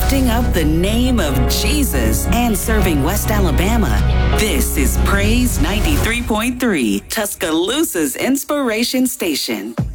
lifting up the name of Jesus and serving West Alabama. This is Praise 93.3, Tuscaloosa's inspiration station.